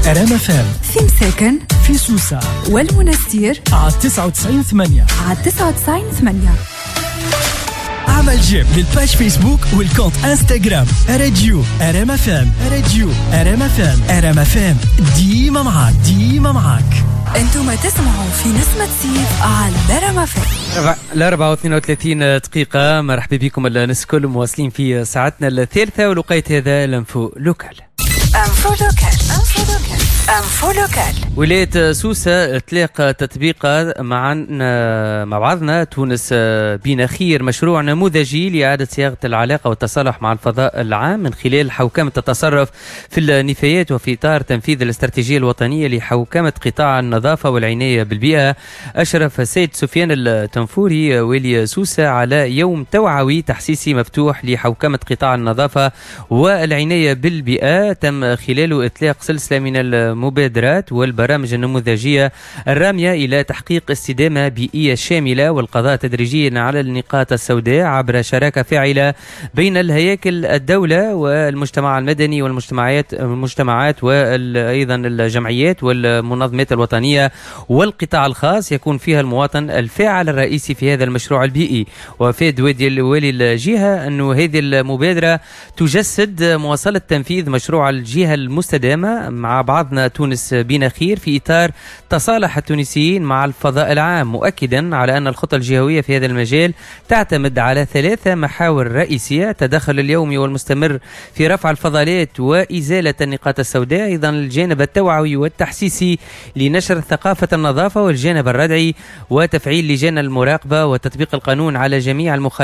رام فام في مساكن في سوسة والمنستير على 99.8 على 99.8. اعمل جيم للباج فيسبوك والكونت انستغرام راديو رام فام. راديو رام فام. رام فام ديما معاك. انتم تسمعوا في نسمة سيف على رام فام. 4:32 دقيقة. مرحبا بكم الناس الكل مواصلين في ساعتنا الثالثة ولقيت هذا الانفو لوكال. انفو لوكال. ولاية سوسة تلاقى تطبيق مع بعضنا تونس بين خير، مشروع نموذجي لإعادة صياغة العلاقة والتصالح مع الفضاء العام من خلال حوكمة التصرف في النفايات وفي إطار تنفيذ الاستراتيجية الوطنية لحوكمة قطاع النظافة والعناية بالبيئة. أشرف السيد سفيان التنفوري والي سوسة على يوم توعوي تحسيسي مفتوح لحوكمة قطاع النظافة والعناية بالبيئة تم خلاله إطلاق سلسلة من المبادرات والبرامج النموذجية الرامية إلى تحقيق استدامة بيئية شاملة والقضاء تدريجيا على النقاط السوداء عبر شراكة فاعلة بين الهياكل الدولة والمجتمع المدني والمجتمعات وأيضا الجمعيات والمنظمات الوطنية والقطاع الخاص، يكون فيها المواطن الفاعل الرئيسي في هذا المشروع البيئي. وفاد والي الجهة أنه هذه المبادرة تجسد مواصلة تنفيذ مشروع الجهة المستدامة مع بعضنا تونس بين خير في إطار تصالح التونسيين مع الفضاء العام، مؤكدا على أن الخطة الجهوية في هذا المجال تعتمد على 3 محاور رئيسية: التدخل اليومي والمستمر في رفع الفضلات وإزالة النقاط السوداء، أيضا الجانب التوعوي والتحسيسي لنشر ثقافة النظافة، والجانب الردعي وتفعيل لجان المراقبة وتطبيق القانون على جميع المخالفات